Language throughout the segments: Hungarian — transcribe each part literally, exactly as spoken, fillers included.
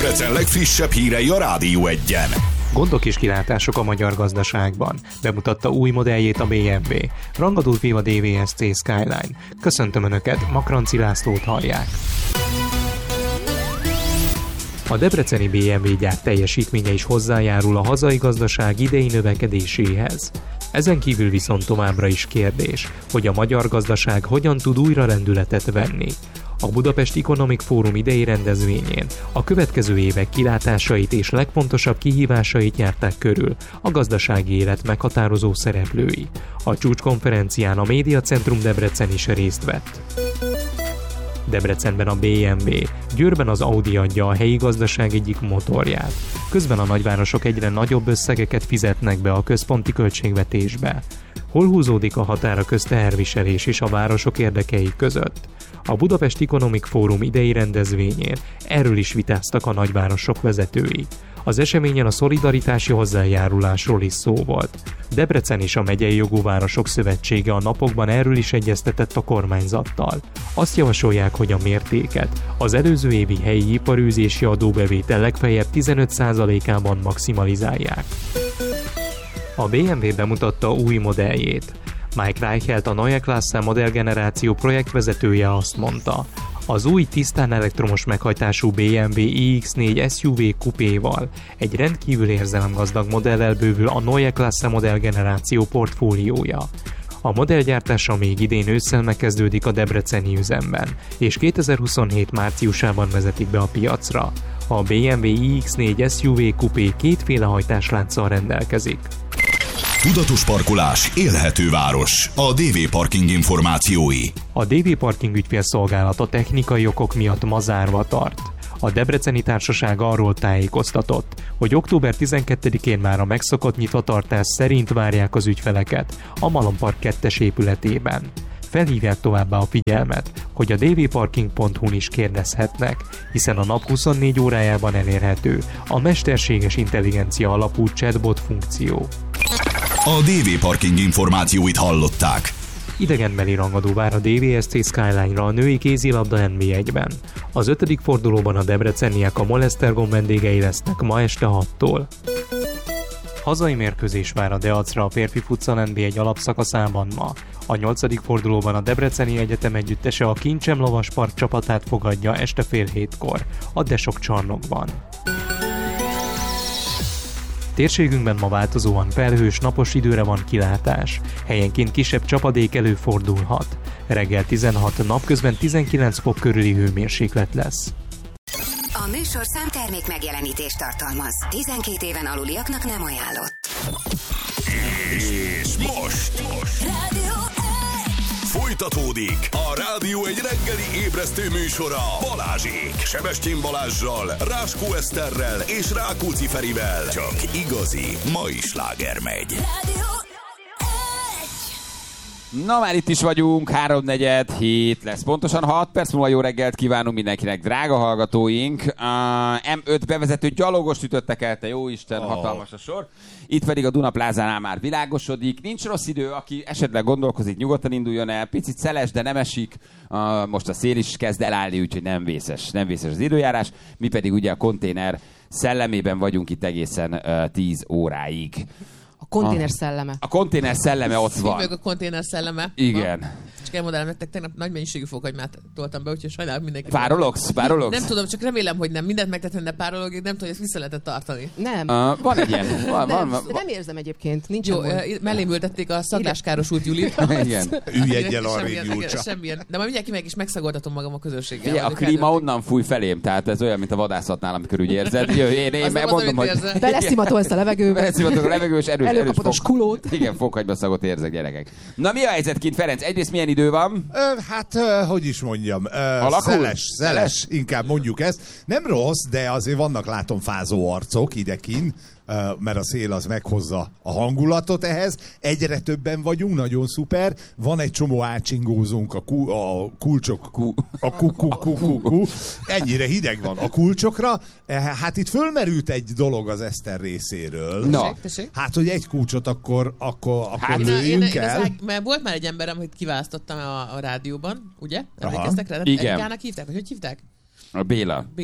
Debrecen legfrissebb hírei a Rádió Egyen. Gondok és kilátások a magyar gazdaságban. Bemutatta új modelljét a bé em vé. Rangadó Viva dé vé es cé Skyline. Köszöntöm Önöket, Makranci Lászlót hallják. A debreceni bé em vé gyár teljesítménye is hozzájárul a hazai gazdaság idei növekedéséhez. Ezen kívül viszont továbbra is kérdés, hogy a magyar gazdaság hogyan tud újra lendületet venni. A Budapest Economic Forum idei rendezvényén a következő évek kilátásait és legfontosabb kihívásait járták körül a gazdasági élet meghatározó szereplői. A csúcskonferencián a Médiacentrum Debrecen is részt vett. Debrecenben a bé em vé, Győrben az Audi adja a helyi gazdaság egyik motorját. Közben a nagyvárosok egyre nagyobb összegeket fizetnek be a központi költségvetésbe. Hol húzódik a határ a közteherviselés és a városok érdekei között? A Budapest Economic Forum idei rendezvényén erről is vitáztak a nagyvárosok vezetői. Az eseményen a szolidaritási hozzájárulásról is szó volt. Debrecen és a Megyei Jogú Városok Szövetsége a napokban erről is egyeztetett a kormányzattal. Azt javasolják, hogy a mértéket az előző évi helyi iparűzési adóbevétel legfeljebb tizenöt százalékában maximalizálják. A bé em vé bemutatta új modelljét. Mike Reichelt, a Neue Klasse modellgeneráció projektvezetője azt mondta, az új tisztán elektromos meghajtású bé em vé i iksz négy es u vé kupéval egy rendkívül érzelemgazdag modellel bővül a Neue Klasse modellgeneráció portfóliója. A modellgyártása még idén ősszel megkezdődik a debreceni üzemben, és kétezer-huszonhét márciusában vezetik be a piacra. A bé em vé i iksz négy es u vé kupé kétféle hajtáslánccal rendelkezik. Tudatos parkolás, élhető város. A dé vé Parking információi. A dé vé Parking ügyfélszolgálata technikai okok miatt ma zárva tart. A debreceni társaság arról tájékoztatott, hogy október tizenkettedikén már a megszokott nyitvatartás szerint várják az ügyfeleket a Malompark kettes épületében. Felhívják továbbá a figyelmet, hogy a d v parking pont hu-n is kérdezhetnek, hiszen a nap huszonnégy órájában elérhető a mesterséges intelligencia alapú chatbot funkció. A dé vé Parking információit hallották. Idegenbeli rangadó vár a dé vé es cé Skyline-ra a női kézilabda en bé egyben. Az ötödik fordulóban a debreceniek a Molesztergom vendégei lesznek ma este hattól. Hazai mérkőzés vár a Deacra a férfi futsal en bé egy alapszakaszában ma. A nyolcadik fordulóban a Debreceni Egyetem együttese a Kincsem Lovaspark csapatát fogadja este fél hétkor a Desok csarnokban. Térségünkben ma változóan felhős, napos időre van kilátás. Helyenként kisebb csapadék előfordulhat. Reggel tizenhat, napközben tizenkilenc fok körüli hőmérséklet lesz. A műsorszám termék megjelenítést tartalmaz. tizenkét éven aluliaknak nem ajánlott. És most, most. Rádió Folytatódik a Rádió egy reggeli ébresztő műsora Balázsék. Sebestyén Balázssal, Ráskó Eszterrel és Rákóczi Ferivel. Csak igazi mai sláger megy. Rádió Na már itt is vagyunk, háromnegyed hét lesz. Pontosan hat perc múlva jó reggelt kívánunk mindenkinek, drága hallgatóink. Uh, em öt bevezető gyalogos ütöttek el, te jó Isten, oh. Hatalmas a sor. Itt pedig a Duna plázánál már világosodik. Nincs rossz idő, aki esetleg gondolkozik, nyugodtan induljon el. Picit szeles, de nem esik. Uh, most a szél is kezd elállni, úgyhogy nem vészes, nem vészes az időjárás. Mi pedig ugye a konténer szellemében vagyunk itt egészen uh, tíz óráig. A konténer szelleme. A konténer szelleme ott van. Szívjuk a konténer szelleme. Igen. Na, csak elmondálom nektek, tegnap nagy mennyiségű fokhagymát toltam be, úgyhogy sajnálom mindenki. Párologsz? Párologsz? Nem tudom, csak remélem, hogy nem. Mindent megtettem, de párolog, nem tudom, hogy ezt vissza lehetett tartani. Nem. Uh, van egy ilyen. Van, nem, van, van. nem érzem egyébként. Nincs Jó, uh, mellém ültették a szagláskárosult Julit. Igen. Ülj egyel arrébb, Julcsa. Semmilyen. De majd mindjárt kimegyek és megszagoltatom magam a közösséggel. Ugye, a klíma onnan fúj felém, tehát ez olyan, mint a vadászatnál, amikor úgy érzed. Jö, én, én megmondom, hogy... Beleszimatolsz a levegőbe. Beleszimatolok a levegő, és erős, előkapod a skulót. Igen, fokhagyma szagot érzek, gyerekek. Na mi a helyzet kint, Ferenc? Egyrészt milyen idő van? Ö, hát, ö, hogy is mondjam, ö, szeles, szeles, inkább mondjuk ezt. Nem rossz, de azért vannak, látom, fázó arcok idekint, ö, mert a szél az meghozza a hangulatot ehhez. Egyre többen vagyunk, nagyon szuper. Van egy csomó ácsingózónk a, ku, a kulcsok, ku, a ku, ku, ku, ku, ku. Ennyire hideg van a kulcsokra. Hát itt fölmerült egy dolog az Eszter részéről. No. Tessék, tessék. Hát, hogy egy kulcsot akkor, akkor, akkor Hát, lőjünk én, én, el. én, mert volt már egy emberem, hogy kiválasztottam a, a rádióban, ugye? Emlékeztek rá? Igen. Erikának hívták, vagy hogy hívták? A Béla. Béla.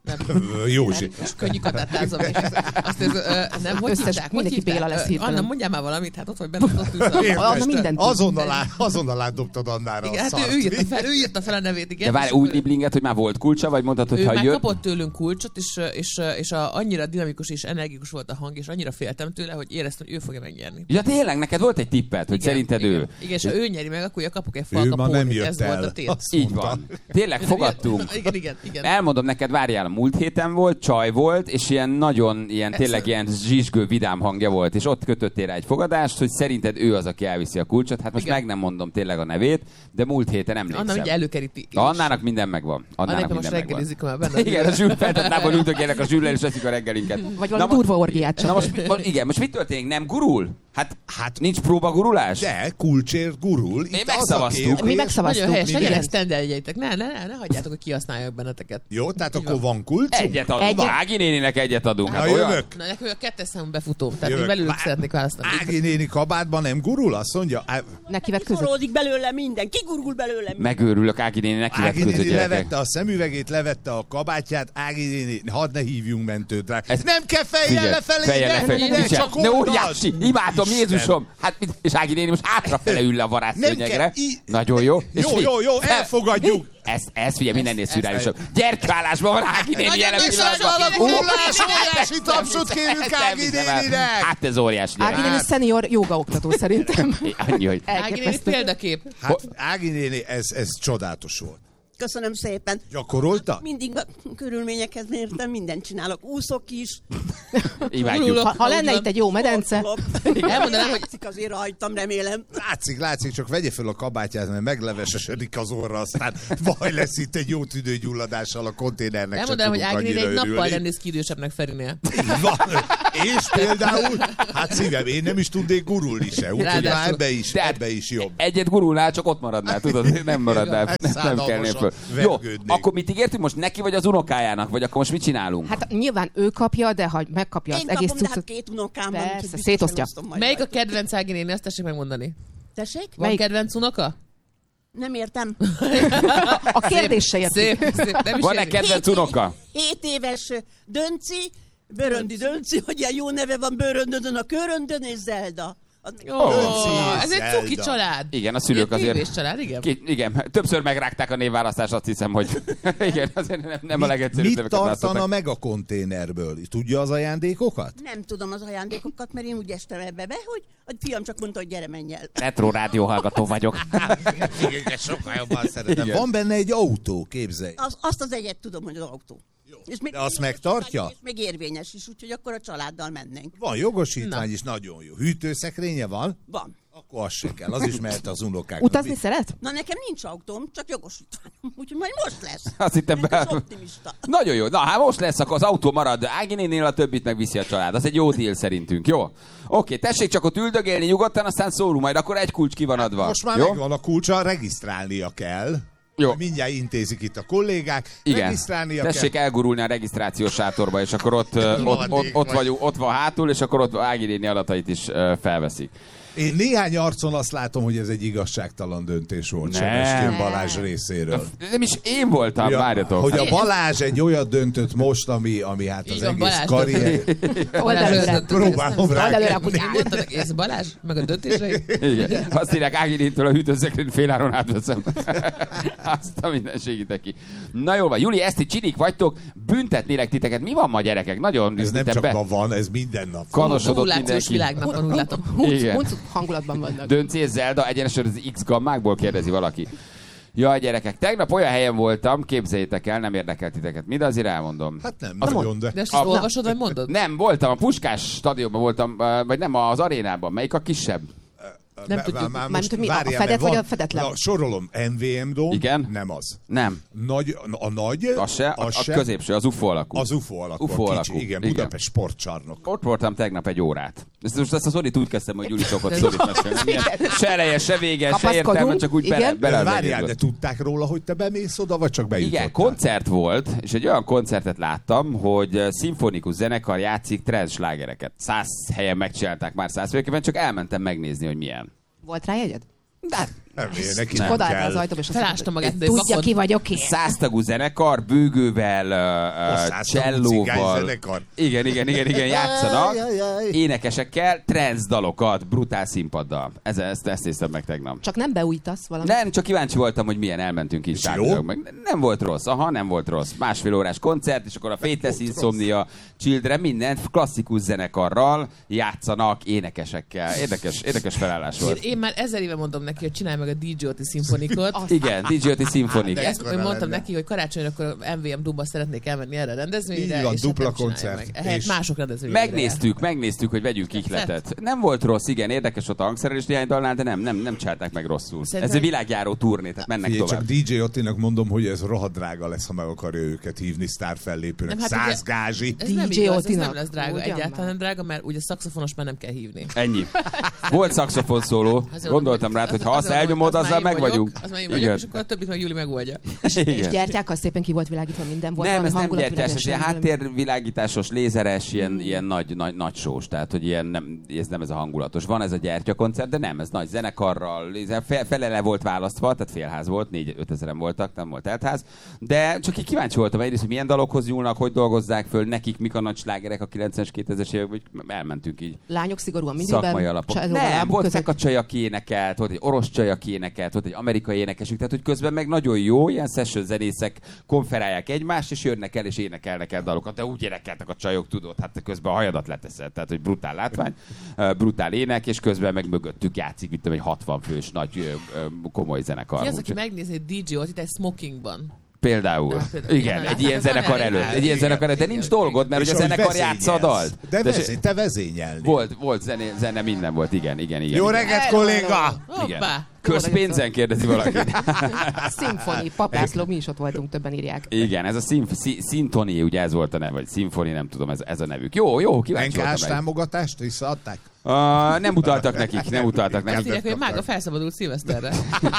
Józsi. Könnyű katátázom. Azt ez, ö, nem, hogy Összes, hívták? mindenki Béla lesz hirtelen. Anna, mondjál már valamit, hát ott vagy benne, ott ülsz. Anna mindent tud. Azonnal, á, azonnal átdobtad Annára Igen, a hát szart. ő, ő, írta fel, ő írta fel a nevét, igen. De várj, úgy liblinget, hogy már volt kulcsa, vagy mondtad, hogy ő ha már jön... kapott tőlünk kulcsot, és, és, és a, annyira dinamikus és energikus volt a hang, és annyira féltem tőle, hogy éreztem, hogy ő fogja megnyerni. Ja tényleg, neked volt egy tippet, hogy Igen, szerinted igen. ő. Igen, és ha ő nyeri meg, akkor kapok egy Ő ma falka nem pónit. jött Ez el. volt a tét. Azt Így mondta. van. Tényleg fogadtunk. Igen, igen, igen. Elmondom neked, várjál, a múlt héten volt, csaj volt, és ilyen nagyon, ilyen tényleg ilyen zsizsgő, vidám hangja volt, és ott kötöttél rá egy fogadást, hogy szerinted ő az, aki elviszi a kulcsot. Hát most Igen. meg nem mondom tényleg a nevét, de múlt héten emlékszem. Anna ugye előkeríti. Annának minden megvan. Annának Anna most minden megvan. reggelizik már benne. Igen, a Zsül feltetnában ültökélnek a Zsüllel, és veszik a reggelinket. Vagy valami durva orgiát Na csak. most, most, igen, most mit történik? Nem gurul? Hát, hát nincs próba gurulás? De kulcsért gurul. Itt az a megszavaztuk. kérdés- Mi megszavaztuk. Nagyon helyes, legyen Igen. ezt tendeljeitek. Ne, ne, ne, ne hagyjátok, hogy kihasználják benneteket. Jó, tehát akkor van kulcs. Egyet adunk. Egyet. Ági néninek egyet adunk. Na Hát olyan? jövök. Na, nekem a kettes számú befutó, tehát Jövök. én belőlük Vá- szeretnék választani. Ági néni kabátban nem gurul? Azt mondja. Á, Neki vett között. Kiforródik belőle minden, kigurgul belőle minden. Megőrülök, Ági néni neki Ági vetköző néni gyerekek. levette a szemüvegét, levette a kabátját. Ági néni, hadd ne hívjunk mentőt rá. Ez- Nem kell fejjel Figyelj, lefelé, fejjel ne, lefelé. ne, Figyelj, csak ne oldalt. óriási, imádom, Isten. Jézusom. Hát, mit- és Ági néni most hátrafele ül le a Nem varázsszőnyegre. kell, í- Nagyon jó. És Jó, fi- jó, jó, fel- elfogadjuk. Ez, ez figyelj, mindennél szürreálisabb. Gyertyállásban van Ági néni Nagyon jelen nagy pillanatban. szarva Ú, gurulás, óriási ezt tapsot nem kérünk hiszem el, Ági ezt nem hiszem el. néninek. Hát ez óriási. Ági néni szenior jóga oktató szerintem. Annyi, hogy... Ági néni Elképesztő. példakép. Hát Ági néni, ez, ez csodálatos volt. Köszönöm szépen. Gyakorolta? Mindig a körülményekhez mértem, mindent csinálok. Úszok is. Imádjuk. Gurulok. Ha, ha lenne itt egy jó medence, sportolok. Elmondanám, hogy Látszik azért rajtam, remélem. Látszik, látszik, csak vegye fel a kabátját, mert meglevesesedik az orra, aztán baj lesz itt egy jó tüdőgyulladással a konténernek. elmondanám, hogy csak tudunk Ági néni egy annyira nappal örülni. lennész ki idősebbnek Ferinél. Így van. És például, hát szívem, én nem is tudnék gurulni se, úgyhogy Ráadásul. ebbe is, De hát ebbe is jobb. Egyet gurulnál, csak ott maradnál, tudod? Nem maradnál, Hát nem szánalmasan kellnél föl. Jó, vergődnék. akkor mit ígértünk most? Neki vagy az unokájának? Vagy akkor most mit csinálunk? hát nyilván ő kapja, de ha megkapja az Én egész kapom, de hát cuccot. két unokám van. Persze, úgyhogy biztosan szétosztja. osztom majd Melyik a rajta. kedvenc Ági néni? Ezt tessék megmondani. Tessék? Van Melyik? kedvenc unoka? Nem értem. A kérdés se érti. Szép, szép. Nem is Van-e érti. kedvenc unoka? Hét éves Dönci, Bőröndi Dönci, hogy ilyen jó neve van Bőröndön, a Köröndön és Zelda. Az még Ó, Dönci, ez egy Zelda. cuki család. Igen, a szülők Ilyen azért... tévés család, igen. Ki, igen, többször megrágták a névválasztást, azt hiszem, hogy igen, azért nem, nem a legegyszerűbb Mit neveket választottak. tartana meg a konténerből? Tudja az ajándékokat? Nem tudom az ajándékokat, mert én úgy estem ebbe be, hogy a fiam csak mondta, hogy gyere, menj el. Retro rádióhallgató vagyok. Igen, de sokkal jobban szeretem. Igen. Van benne egy autó, képzelj. Az, azt az egyet tudom, hogy az autó. És még, De azt megtartja? És még érvényes is, úgyhogy akkor a családdal mennénk. Van jogosítvány Na. is, nagyon jó. Hűtőszekrénye van? Van. Akkor az se kell, az is mehet az unokák. Utazni szeret? Na nekem nincs autóm, csak jogosítványom, úgyhogy majd most lesz. Azt hittem Mert ez be... optimista. Nagyon jó. Na, hát most lesz, akkor az autó marad Ági néninél, a többit megviszi a család. Az egy jó deal szerintünk, jó? Oké, tessék csak ott üldögélni nyugodtan, aztán szólunk majd, akkor egy kulcs ki van adva. Most már jó? megvan a kulcsa, regisztrálnia kell. Jó. Mindjárt intézik itt a kollégák. Igen. Regisztrálnia Tessék kell. elgurulni a regisztrációs sátorba, és akkor ott, ö, ott, ott, ott, vagy, ott van hátul, és akkor ott Ági néni adatait is ö, felveszik. Én néhány arcon azt látom, hogy ez egy igazságtalan döntés volt Nem. Sebestyén Balázs részéről. Nem is én voltam, Ja, várjatok. hogy a Balázs egy olyat döntött most, ami, ami hát az Így van, egész Balázs karrier... Oldalőre. Próbálom rá. Oldalőre a Mit kutyát. mondtad egész Balázs? Meg a döntései? Igen. Azt írják Ági nénitől a hűtőszekrényt féláron átveszem. Azt a minden segítek ki. Na jól van, Juli, ezt csinik vagytok, büntetnélek titeket. Mi van ma, gyerekek? Nagyon Ez nem te csak be- ma van, ez minden nap. Kanosodott Kommunikációs mindenki. világnapon, úgy látom. Igen. Hunc hangulatban vannak. Dönci és Zelda egyenesen az X-gammákból kérdezi valaki. Jaj, gyerekek, tegnap olyan helyen voltam, képzeljétek el, nem érdekelt titeket. Mi, de azért elmondom. Hát nem, Az- nagyon, de... De ezt A- olvasod, vagy mondod? Nem, voltam, a Puskás stadionban voltam, ö, vagy nem, az arénában. Melyik a kisebb? Nem Vá- tudjuk. vá- már Mármint, hogy mi, a várjál, fedett mert vagy van- a fedetlen? Na, sorolom, em vé em Dome, Igen? nem az. Nem, Nagy, a nagy, az se, a, a se, középső, az u ef o alakú. az u ef o alakú, u ef o a alakú, kicsi, igen, igen. Budapest sportcsarnok. Ott voltam tegnap egy órát. Ezt, most ezt a szorít úgy kezdtem, hogy Gyuri szokott szorít mesélni. Milyen Se eleje, se vége, se Kapaszkodunk, értelme, csak úgy bele, igen. bele az Várjál, egészbe. de tudták róla, hogy te bemész oda, vagy csak bejutottál? Igen, koncert volt, és egy olyan koncertet láttam, hogy szimfonikus zenekar játszik trance slágereket. Száz helyen megcsinálták már száz félképpen, csak elmentem megnézni, hogy milyen. Volt rá jegyed? De hát Nem, neki nem Odaállt kell. az ajtóba, és Felástam magát, de tudja vakon. ki vagyok én. Száztagú zenekar, bőgővel, uh, csellóval. Igen, igen, igen, igen, játszanak. Énekesekkel, trance dalokat, brutál színpaddal. Ez, ezt, ezt néztem meg tegnap. Csak nem beújtasz valamit. Nem, csak kíváncsi voltam, hogy milyen elmentünk így tárgyalog meg. Nem volt rossz, aha, nem volt rossz. Másfél órás koncert, és akkor a Faithless Insomnia, Children, mindent klasszikus zenekarral játszanak, énekesekkel. Érdekes, érdekes felállás volt. Én, én már ezer éve mondom neki, hogy csinálj meg a dé jé o té szimfonikot. Igen, dé jé o té szimfonik. Ezt én mondtam neki, hogy karácsonyra akkor em vé em Duma szeretnék elmenni erre a rendezvényre. Így van, és dupla hát nem koncert. meg. Ehelyett És mások rendezvényre. Megnéztük, megnéztük, hogy vegyünk ihletet. Nem volt rossz, igen, érdekes volt a hangszerelés néhány dalnál, de nem, nem, nem csinálták meg rosszul. Szerintem- Ez egy világjáró turné, tehát mennek Figyelj, tovább. csak dé jé Ottinak mondom, hogy ez rohadt drága lesz, ha meg akarja őket hívni sztárfellépőnek. Nem, hát Száz ugye- gázsi. Ez nem dé jé igaz, ez Otinak. nem lesz drága, Ugyan egyáltalán már. nem drága, mert ugye szaxofonos már nem kell hívni. Ennyi. Volt szaxofon szóló, Azon, gondoltam hogy- rá, hogy ha az- azt azon, hogy elnyomod, az azzal már én meg vagyunk. Az már én vagyok, Igen. és akkor a többit meg Júli megoldja. És Igen. gyártják, az szépen ki volt világítva, minden volt. Nem, valami ez nem gyertyás, ez hangulatvilágos, ilyen valami- háttérvilágításos, lézeres, ilyen, ilyen nagy, nagy, nagy sós, tehát hogy ilyen nem, ez nem ez a hangulatos. Van ez a gyertyakoncert, de nem, ez nagy zenekarral, lézer, fe, felele volt választva, tehát félház volt, négy-öt ezeren voltak, nem volt teltház, de csak így kíváncsi voltam egyrészt, hogy milyen dalokhoz nyúlnak, hogy dolgozzák föl, nekik mik a nagy slágerek a kilencvenes, kétezres években, hogy elmentünk így. Lányok szigorúan mindig Szakmai alapon. Nem, volt feka csaj, aki énekelt, volt egy orosz csaj, aki énekelt, volt egy amerikai énekesük, tehát hogy közben meg nagyon jó, ilyen session zenészek konferálják egymást, és jönnek el, és énekelnek el dalokat, de úgy énekeltek a csajok, tudod, hát közben a hajadat leteszed, tehát hogy brutál látvány, uh, brutál ének, és közben meg mögöttük játszik, mint egy hatvan fős nagy uh, uh, komoly zenekar. Ki az, aki Úgyhogy- megnézi egy dé jé Otit egy smokingban? Például. Na, például. Igen, Igen, egy ilyen hát zenekar van előtt. elég. Egy ilyen zenekar előtt, de nincs dolgod, mert És hogy a ahogy zenekar játsza a vezényelsz. dalt. De De- vezény, te vezényelni. Volt, volt zene, zene, minden volt, igen, igen, igen. Jó igen. reggelt, kolléga! Igen. Hoppá! Közpénzen kérdezi valaki. Szimfoni, Papászló, mi is ott voltunk, többen írják. Igen, ez a szimf- szi- Szintoni, ugye ez volt a neve, vagy szimfoni, nem tudom, ez, ez a nevük. Jó, jó, kíváncsi en ká-s voltam meg. támogatást visszaadták? Uh, nem utaltak nekik, nem utaltak Azt nekik. írják, hogy mága felszabadult szilveszterre.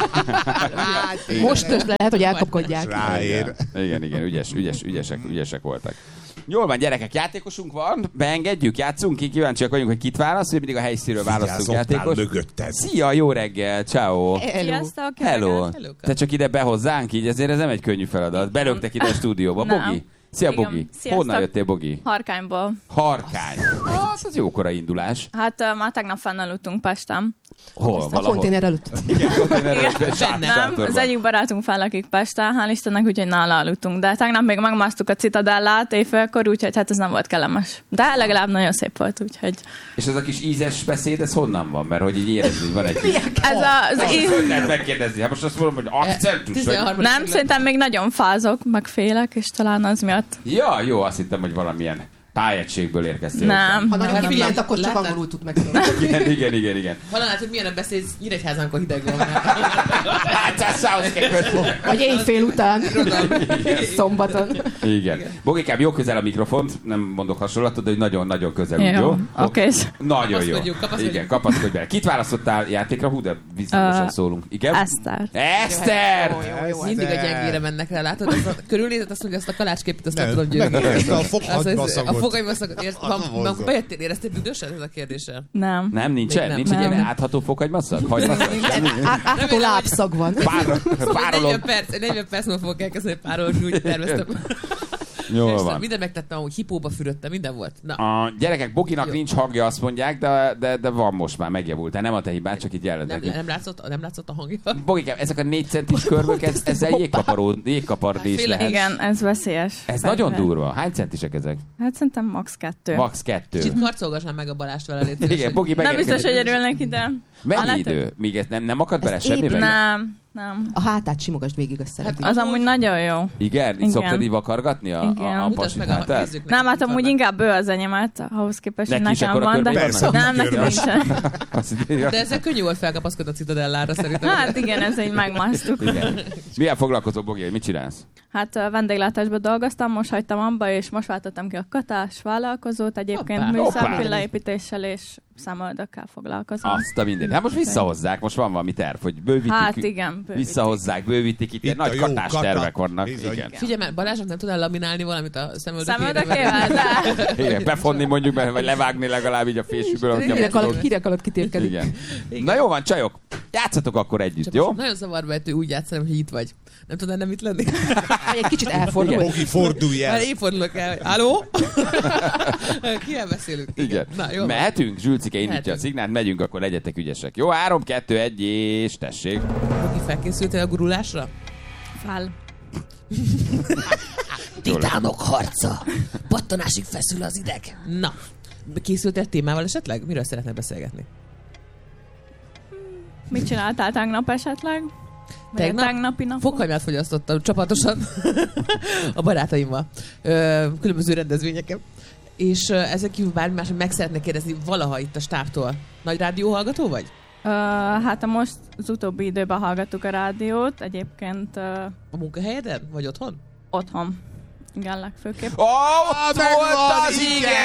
Most is lehet, hogy elkapkodják. Ráér. Igen, igen, ügyes, ügyes, ügyesek, ügyesek voltak. Jól van, gyerekek, játékosunk van, beengedjük, játszunk ki, kíváncsiak vagyunk, hogy kit választ, hogy mindig a helyszínről választunk Vigyázz, játékos. mögötted. Szia, jó reggel, ciao. Hello. Sziasztok! Hello. Hello. Te csak ide behozzánk így, ezért ez nem egy könnyű feladat. Belöktek ide a stúdióba. Nem. Bogi. Szia, Igen. Bogi. Sziasztok. Honnan jöttél, Bogi? Harkányból. Harkány. Hát, ez jókora indulás. Hát uh, már tegnap fennaludtunk Pestem. Hol? A Valahol? konténer előtt. Igen, konténer. Nem, az egyik barátunk fel lakik Pesten, hál' Istennek, úgyhogy nála aludtunk. De tegnap még megmásztuk a Citadellát éjfélkor, úgyhogy hát ez nem volt kellemes. De legalább nagyon szép volt, úgyhogy... És ez a kis ízes beszéd, ez honnan van? Mert hogy így érezni, hogy van egy kis... Ez a, az íz... Hogy lehet megkérdezni? Hát most azt mondom, hogy akcentus. vagy- tizenharmadik Nem, kerület. szerintem még nagyon fázok, meg félek, és talán az miatt. Ja, jó, azt hittem, hogy valamilyen tájegységből érkeztél. Nem. Ha nagyon Nem, figyelt, nem. akkor csak Látod? angolul tud megszólalni. hozzá. Igen, igen, igen, igen. Valahol hogy milyen a beszéd, Nyíregyházán, amikor hideg van. Hát, ez szához képest. Vagy éjfél után. Szombaton. Igen. Bogikám, jó közel a mikrofont, nem mondok hasonlatot, de hogy nagyon-nagyon közel, úgy, jó? Jó, oké. Nagyon jó. Kapaszkodjunk, kapaszkodjunk. Igen, kapaszkodj bele. Kit választottál játékra? Hú, de visszamosan Ö, szólunk. Igen? Eszter. Eszter! Mindig a gyengére mennek rá, látod? Azt a, körülnézed azt, hogy azt a kalácsképét, azt nem, Nem, tudom győzni. megérezte a Az- fokhagyma az- szagot. A fogagyma szagot. Érsz, Az van, a van, vonzó. bejöttél, éreztél büdösen ez a kérdése? Nem. Nem, nincsen? Még nem. Nincs egy Nem. ilyen átható fokhagymaszag? Hagymaszag? Semmi? Át- Átható lábszag van. Pár, negyven párolom. perc, negyven perc múlva fogok elkezdeni párolni, úgy terveztem. Jól Persze, van. minden megtettem, ahogy hipóba fürödtem, minden volt. Na, A gyerekek, Boginak Jó. nincs hangja, azt mondják, de, de, de van most már, megjavult. Tehát nem a te hibád, csak így nem, jelentek. nem, látszott, nem látszott a hangja? Bogikám, ezek a négy centis körbök, ez, ezzel jégkaparó, jégkapardé is Féle- lehet. Igen, ez veszélyes. Ez Fegyver. nagyon durva. Hány centisek ezek? Hát szerintem max kettő. Max kettő. Kicsit karcolgassam meg a Balást vele, légy szíves, Igen, hogy- Bogi Nem megérkezik. biztos, hogy örülnek ide. Mennyi Lehet, idő? Míg ez nem, nem akad bele Ez semmibe? épül. Nem, nem. A hátát simogasd végig összeredni. Az amúgy nagyon jó. Igen? Így Igen. szoktad így vakargatni a, Igen. a, a Mutasd pasit meg a hátát? nézzük meg, Nem, hát mit amúgy vannak. inkább ő az enyémet, ahhoz képest, hogy Neki is nekem ekkora van, de körben Persze, nem, neki körben. nincsen. Azt írja. De ezzel könnyű volt felkapaszkodni a Citadellára szerintem. Hát igen, ez így megmásztuk. Igen. Milyen foglalkozó, Bogi? Mit csinálsz? Hát a vendéglátásban dolgoztam, most hagytam abba, és most váltottam ki a katás vállalkozót, egyébként Hoppá. Hoppá. műszaki leépítéssel és számoldakkel foglalkozom. Azt a mindent. Hát most visszahozzák, most van valami terv, hogy bővítik. Hát igen, bővítik. Visszahozzák, bővítik, itt, Itt itt nagy a jó katás kata. tervek vannak. Bizony. Igen. Figyelj, mert Balázsnak nem tudnál laminálni valamit a szemöldökére? Szemöldakével, de... Igen, befonni mondjuk, vagy levágni legalább így a fésűből. hogyha Hírek alatt, megtudod. hírek alatt kitérkedik. Igen. Na jó van, csajok. Játszatok akkor együtt, Csak jó? Nagyon zavarba ejtő úgy játszani, hogy itt vagy. Nem tudod nem itt lenni? Egy kicsit elfordul. Bogi, fordulj el. Már én fordulok el. Halló? Kivel beszélünk? Igen. Na, jó. Mehetünk? Zsülcike indítja a Mehetünk. szignált, megyünk, akkor legyetek ügyesek. Jó, három, kettő, egy, és tessék. Bogi, felkészültél a gurulásra? Fel. Titánok harca. Pattanásig feszül az ideg. Na, készültél témával esetleg? Miről szeretnél beszélgetni? Mit csináltál tegnap esetleg? Vagy Tegnap? a tegnapi napon? Fokhagymát fogyasztottam csapatosan a barátaimmal. Ö, különböző rendezvényeken. És ö, ezek kívül bármi más, hogy meg szeretnék kérdezni valaha itt a stábtól. Nagy rádióhallgató vagy? Uh, hát most az utóbbi időben hallgattuk a rádiót, egyébként uh, A munkahelyeden? Vagy otthon? otthon. Igen, legfőképp. Ó, ott volt az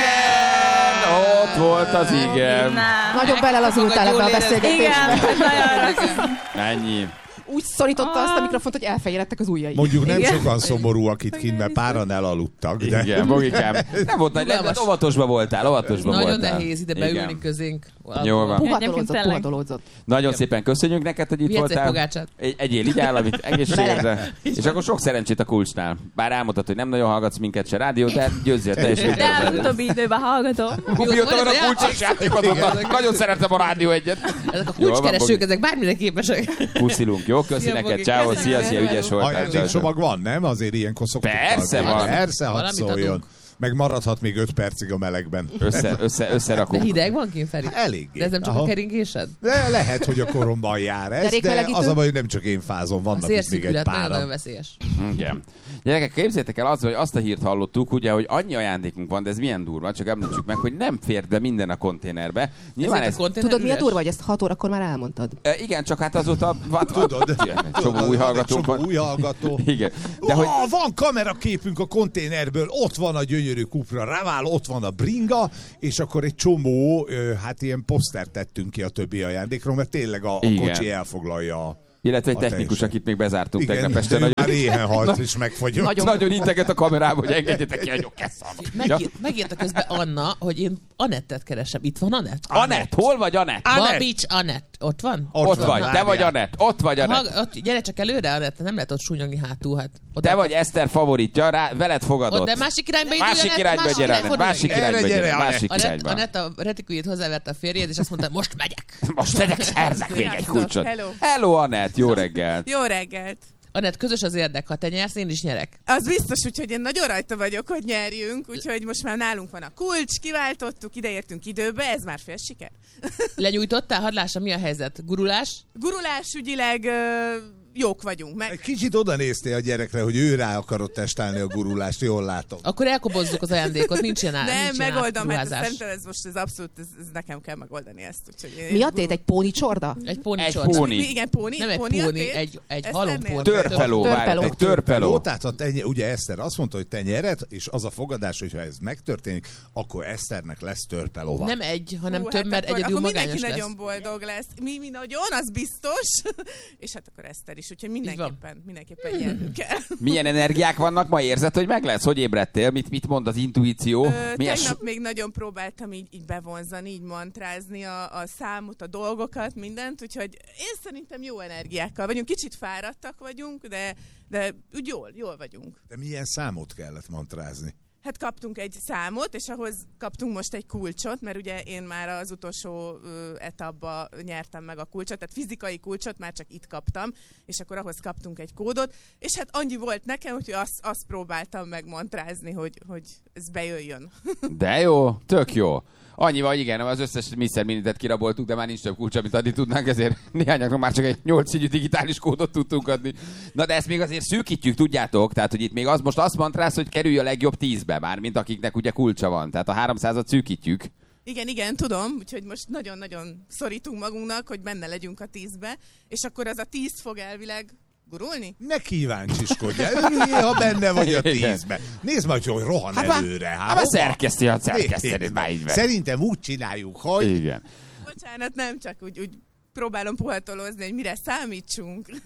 igen! Ott volt az igen. Nem. Nagyon belelazultál ebbe a Igen, beszélgetésbe. hát nagyon rossz. Ennyi. Úgy szorította azt a mikrofont, hogy elfehérettek az ujjai. Mondjuk nem Igen. sokan szomorúak itt kint, mert páran elaludtak. De... Igen, Bogikám. Nem volt nagy, nem, óvatosba voltál, óvatosba Nagyon voltál. nehéz ide Igen. beülni közénk. Jól van. Puhadolódzott, tényleg. puhadolódzott. Nagyon szépen köszönjük neked, hogy itt Vihetsz egy voltál. pogácsát? Egy, egyél így áll, amit egészségedre. És akkor sok szerencsét a kulcsnál. Bár elmondtad, hogy nem nagyon hallgatsz minket se rádió, de győzzél te is. De az utóbbi időben hallgatom. Mióta van a kulcsos játékot, nagyon szeretem a rádió egyet. Ezek a Jól van, kulcskeresők, Bogi. ezek bármire képesek. Puszilunk, jó? Köszi Szia, neked, Bogi. ciao, Köszönöm. szia, szia, ügyes voltál. Ajándékcsomag van, nem? Azért ilyenkor szoktuk. Persze adni. van. Persze, hadd Valamit szóljon. adunk. Meg maradhat még öt percig a melegben. Össze, össze, De összerakunk. hideg van kint, Feri? Eléggé. De ez nem csak Aha. a keringésed? De lehet, hogy a koromban jár ez, De de, régmelegítő? az a baj, hogy nem csak én fázom, vannak Az itt még egy érszűkület nagyon-nagyon páran. veszélyes. Igen. Gyerekek, képzeljétek el az, hogy azt a hírt hallottuk, ugye, hogy annyi ajándékunk van, de ez milyen durva, csak említsük meg, hogy nem fér be minden a konténerbe. Nyilván Ezért ez... a konténer Tudod, milyen üres? durva, hogy ezt hat órakor már elmondtad? E, igen, csak hát azóta... Van, Tudod? Csomó új hallgatónk Csomó van. új hallgató. Igen. De De hogy... hogy... Van kameraképünk a konténerből, ott van a gyönyörű Cupra Raval, ott van a bringa, és akkor egy csomó, ö, hát ilyen posztert tettünk ki a többi ajándékról, mert tényleg a, a Igen. kocsi elfoglalja a... Illetve egy a technikus, teljesen. akit még bezártunk Igen, tegnap este. ő Nagyon, már éhen halt és megfagyott. Nagyon- nagyon integet a kamerába, hogy engedjetek ki, anyok, kesszal. Megír, megírta közben Anna, hogy én Anettet keresem. Itt van Anett? Anett, hol vagy Anett? Babics Anett. Ott van? Ott Ott van, vagy, te várjál. vagy Anett, ott vagy Anett. Ha, ott, gyere csak előre, Anett, nem lehet ott súnyogni hátul. Hát. Oda Te vagy Eszter favoritja, rá, veled fogadott. Ott, de másik irányba indulj, Másik Anett, irányba másik gyere, irányba Anett, másik fordulj. irányba Erre gyere, gyere, másik Anett, irányba. Anett a retiküljét hozzáverte a férjed, és azt mondta, most megyek. Most megyek, szerzek még egy Sziasztok, kulcsot. hello. Hello, Anett, jó reggelt. Jó reggelt! Anett, közös az érdek, ha te nyersz, én is nyerek. Az biztos, úgyhogy én nagyon rajta vagyok, hogy nyerjünk, úgyhogy most már nálunk van a kulcs, kiváltottuk, ideértünk időbe, ez már fél siker. Lenyújtottál, hadd lássam, mi a helyzet? Gurulás? Gurulás ügyileg ö, jók vagyunk, meg Egy kicsit oda néztél a gyerekre, hogy ő rá akarott testálni a gurulást, jól látom. Akkor elkobozzuk az ajándékot, nincs ilyen ár, nem, nincs ilyen megoldom, hát átruházás. szerintem ez most ez abszolút, ez, ez nekem kell megoldani ezt. Úgyhogy én- Mi a tét? Egy póni csorda? Egy póni Egy csorda. póni. Mi, igen, póni. Nem egy póni, a póni, tét? egy, egy Ezt halom ennél? póni. Törpeló, várj, Törpeló. egy törpeló. Jó, tehát ha te, ugye Eszter azt mondta, hogy te nyered, és az a fogadás, hogyha ez megtörténik, akkor Eszternek lesz törpelóva. Nem egy, hanem Hú, több, hát mert akkor, egyedül akkor magányos mindenki lesz. nagyon boldog lesz. Mi, mi nagyon, az biztos. És hát akkor Eszter is, úgyhogy mindenképpen, mindenképpen nyernünk kell. Milyen energiák vannak? Ma érzed, hogy meg lesz? Hogy ébredtél? Mit, mit mond az intuíció? Ö, Milyen tegnap még nagyon próbáltam így, így bevonzani, így mantrázni a, a számot, a dolgokat, mindent, úgyhogy én szerintem jó energiákkal vagyunk. Kicsit fáradtak vagyunk, de, de úgy jól, jól vagyunk. De milyen számot kellett mantrázni? Hát kaptunk egy számot, és ahhoz kaptunk most egy kulcsot, mert ugye én már az utolsó ö, etapba nyertem meg a kulcsot, tehát fizikai kulcsot már csak itt kaptam, és akkor ahhoz kaptunk egy kódot, és hát annyi volt nekem, hogy azt, azt próbáltam megmantrázni, hogy, hogy ez bejöjjön. De jó, tök jó. Annyi vagy, igen, az összes mister Minitet kiraboltuk, de már nincs több kulcs, amit adni tudnánk, ezért néhányaknak már csak egy nyolc színű digitális kódot tudtunk adni. Na de ezt még azért szűkítjük, tudjátok, tehát hogy itt még az most azt mantrász, hogy kerülj a legjobb tízbe már, mint akiknek ugye kulcsa van. Tehát a háromszázat szűkítjük. Igen, igen, tudom, úgyhogy most nagyon-nagyon szorítunk magunknak, hogy benne legyünk a tízbe, és akkor az a tíz fog elvileg gurulni? Ne kíváncsiskodj, ha benne vagy a tízbe. Nézd majd, hogy rohan Hát előre. már- hát már szerkeszti, hát szerkeszteni, már így van. Szerintem úgy csináljuk, hogy... Igen. Bocsánat, nem csak úgy, úgy próbálom puhatolózni, hogy mire számítsunk.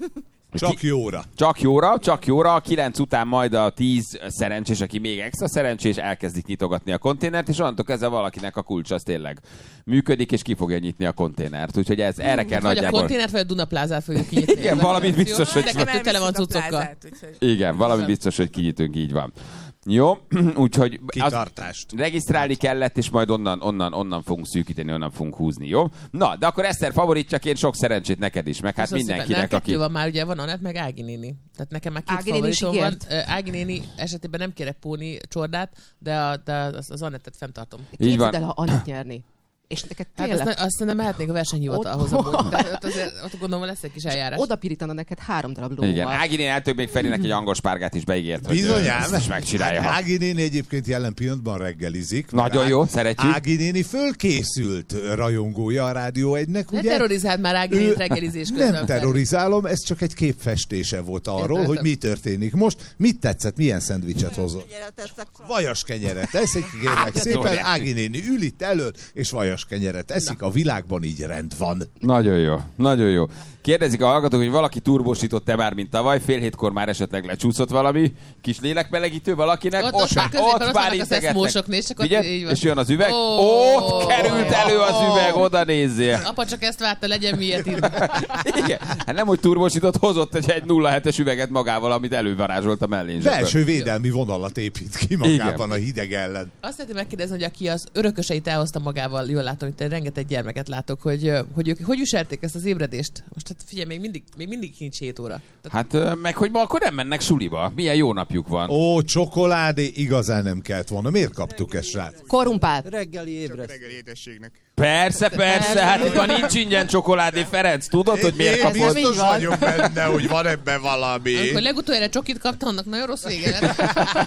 Csak jóra. Csak jóra, csak jóra. A kilenc után majd a tíz szerencsés, aki még extra szerencsés, elkezdik nyitogatni a konténert, és onnantól kezdve valakinek a kulcs az tényleg működik, és ki fogja nyitni a konténert. Úgyhogy ez erre kell vagy nagyjából... a konténert, vagy a Dunaplázát fogjuk kinyitni. Igen, valamit biztos, hogy... Nekem tele van cuccokkal. Igen, valami biztos, hogy kinyitunk, így van. Jó, úgyhogy kitartást. Regisztrálni kellett, és majd onnan, onnan, onnan fogunk szűkíteni, onnan fogunk húzni, jó? Na, de akkor Eszter favoritjaként sok szerencsét neked is, meg hát mindenkinek, aki... Van már, ugye van Anett, meg Ági néni. Tehát nekem már két Ági favoritom van. Ági néni esetében nem kérek Póni csordát, de, a, de az, az Anettet fenntartom. Képzeld el, ha Anett nyerni. És neked tényleg... Hát azt, azt nem mehetnék a versenyhivatalhoz, de ott azért ott gondolom, lesz egy kis eljárás. Oda pirítana neked három darab lóval. Igen, Ági néni eltök még Ferinek egy angol spárgát is beígért, hogy bizonyám, ezt is megcsinálja. Ági néni egyébként jelen pillanatban reggelizik. Nagyon jó, szeretjük. Ági néni fölkészült rajongója a Rádió egynek, ne ugye? Ne terrorizáld már Ági nénit reggelizés közben. Nem terrorizálom, ez csak egy képfestése volt arról, hogy mi történik most. Mit tetszett, milyen szendvicset hozott? Vajas kenyeret eszik, kérlek szépen. Ági néni ül itt elől, és vajas kenyeret eszik. A világban így rend van. Nagyon jó, nagyon jó. Kérdezik a hallgatók, hogy valaki turbósított-e már, mint tavaly, fél hétkor már esetleg lecsúszott valami kis lélekmelegítő valakinek, ott, ott, ott, már, ott, ott már integetnek. Figyelj, és jön az üveg, oh, ott került elő az üveg, oda nézzél. Apa csak ezt várta, legyen miért itt. Igen, hát nem, hogy turbósított, hozott egy, egy nulla hetes üveget magával, amit elővarázsolt a mellényzsebben. Belső védelmi vonalat épít ki magában. Igen. A hideg ellen. Azt szeretném megkérdezni, hogy aki az örököseit elhozta magával, jól látom, hogy rengeteg gyermeket látok, hogy hogy, ők, hogy viselték ezt az ébredést? Most hát figyelj, még mindig, még mindig nincs hét óra. Tehát... Hát meg, hogy ma akkor nem mennek suliba. Milyen jó napjuk van. Ó, csokoládé igazán nem kellett volna. Miért kaptuk ezt, srác? Korrumpált. Reggeli ébresz. Reggeli édességnek. Persze, persze, hát itt van nincs ingyen csokoládé, Ferenc. Tudod, hogy miért kapod? Én biztos vagyok benne, hogy van ebben valami. Amikor legutoljára csokit kaptam, annak nagyon rossz vége lett.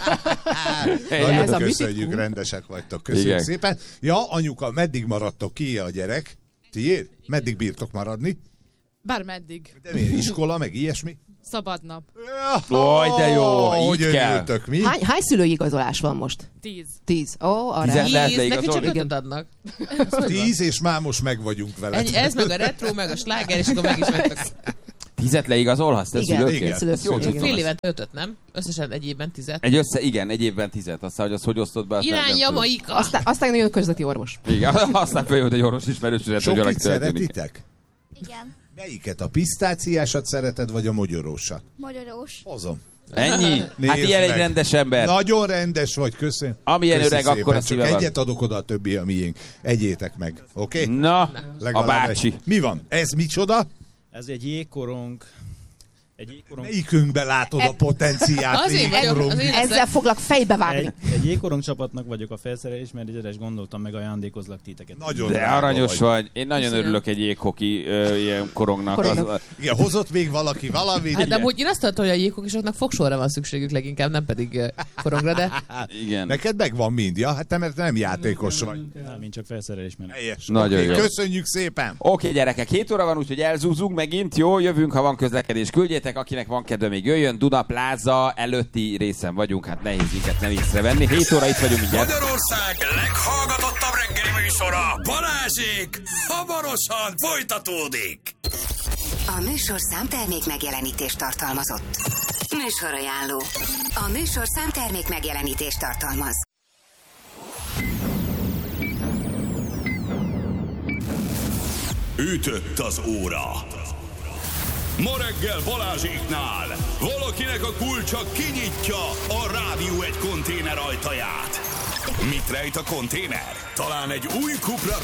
Nagyon köszönjük, rendesek vagytok. Köszönjük igen. szépen. Ja, anyuka, meddig maradtok ki a gyerek? Tiéd? Meddig bírtok maradni? Bármeddig. De miért? Iskola, meg ilyesmi? Szabad nap. Oj, de jó, így hogy kell. Örültök, mi? Hány, hány szülői igazolás van most? Tíz. Tíz. Ó, oh, arra. Tíz, lehet neki csak ötöt adnak. Tíz, és már most meg vagyunk vele. Ennyi, ez meg a retro, meg a sláger, és akkor meg is vettek. Tízet leigazolhatsz, te szülőként? Igen, fél évet ötöt, nem? Összesen egy évben tizet. Egy össze, igen, egy évben tizet. Aztán, hogy azt hogy osztod be? Irány Jamaika. Aztán, aztán nagyon közleti orvos. Igen, aztán följött egy orvos ismerősödet, hogy Sokit szeretitek? Igen. Melyiket? A pisztáciásat szereted, vagy a mogyorósat? Magyarós. Hozom. Ennyi? Hát ilyen egy rendes ember. Nagyon rendes vagy, köszönöm. Amilyen Köszi öreg, szépen. akkor a szíve Csak van. egyet adok oda, a többi a miénk. Egyétek meg, oké? Okay? Na, legalább a bácsi. Egy. Mi van? Ez micsoda? Ez egy jégkorong. Egy jégkorong... Melyikünkben látod a potenciát? Azért vagyok, azért ezzel foglak fejbe vágni. Egy, egy jégkorong csapatnak vagyok a felszerelés, mert egyenes gondoltam, meg ajándékozlak titeket. Nagyon de aranyos vagy. vagy. Én nagyon Köszönöm. örülök egy jéghoki ö, ilyen korongnak. Az... Igen, hozott még valaki valamit. Hát, de amúgy én azt tartom, hogy a jéghokisoknak fogsorra van szükségük leginkább, nem pedig uh, korongra, de... Igen. Neked megvan mind, ja? Hát te mert nem játékos vagy. Nem, én csak felszerelés menet. Helyes. Nagyon okay, jó. Köszönjük szépen. Oké, okay, gyerekek, hét óra van, úgyhogy elzúzunk megint. Jó, jövünk, ha van közlekedés. Küldjétek, akinek van kedve, még jöjjön. Dunapláza előtti részen vagyunk, hát nehéz minket nem észrevenni. hét óra itt vagyunk mindjárt. Magyarország leghallgatottabb reggeli műsora, Balázsék, hamarosan folytatódik. A műsorszám termék megjelenítést tartalmazott. Műsorajánló. A műsorszám termék megjelenítést tartalmaz. Ütött az óra. Ma reggel Balázséknál valakinek a kulcsa kinyitja a Rádió egy konténer ajtaját. Mit rejt a konténer? Talán egy új Cupra